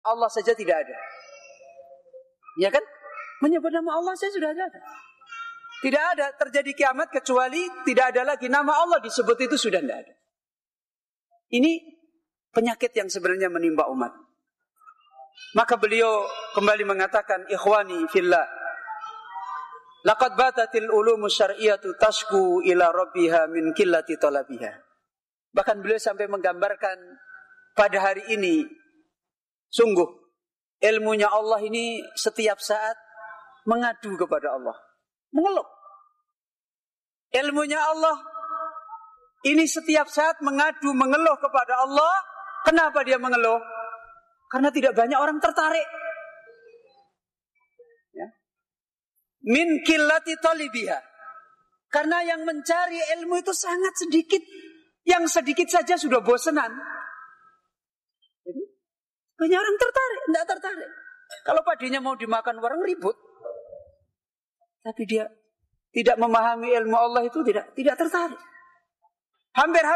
Allah saja tidak ada. Ya kan? Menyebut nama Allah saja sudah ada. Tidak ada terjadi kiamat kecuali tidak ada lagi nama Allah disebut, itu sudah tidak ada. Ini penyakit yang sebenarnya menimpa umat. Maka beliau kembali mengatakan, ikhwani fillah, laqad batatil ulumus syar'iyyatu tashku ila rabbiha min qillati talabiha. Bahkan beliau sampai menggambarkan pada hari ini, sungguh ilmunya Allah ini setiap saat mengadu kepada Allah, mengeluh. Ilmunya Allah ini setiap saat mengadu, mengeluh kepada Allah. Kenapa dia mengeluh? Karena tidak banyak orang tertarik. Ya. Min qillati talibiha. Karena yang mencari ilmu itu sangat sedikit. Yang sedikit saja sudah bosenan. Jadi, banyak orang tertarik, tidak tertarik. Kalau padinya mau dimakan orang ribut. Tapi dia tidak memahami ilmu Allah itu tidak tertarik. Hampir